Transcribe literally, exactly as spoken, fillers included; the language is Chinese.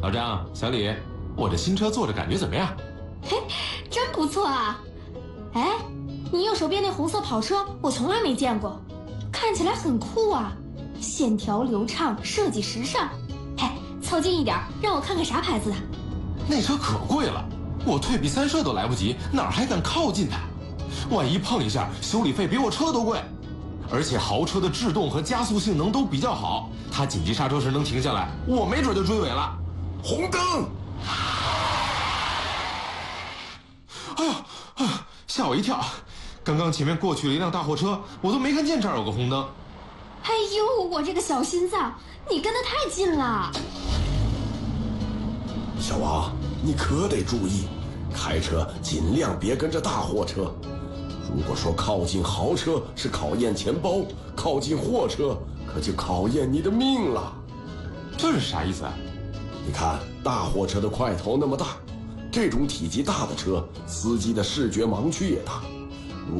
老张、小李，我这新车坐着感觉怎么样？ 嘿，真不错啊！哎，你右手边那红色跑车我从来没见过，看起来很酷啊，线条流畅，设计时尚。嘿，凑近一点，让我看看啥牌子的。 那车可贵了，我退避三舍都来不及，哪还敢靠近它？万一碰一下，修理费比我车都贵。而且豪车的制动和加速性能都比较好，它紧急刹车时能停下来，我没准就追尾了。 红灯！ 哎呀，哎呀，吓我一跳！刚刚前面过去了一辆大货车，我都没看见这儿有个红灯。 哎呦，我这个小心脏，你跟得太近了。 小王，你可得注意，开车尽量别跟着大货车。如果说靠近豪车是考验钱包，靠近货车可就考验你的命了。 这是啥意思啊？ 你看大货车的块头那么大，这种体积大的车，司机的视觉盲区也大。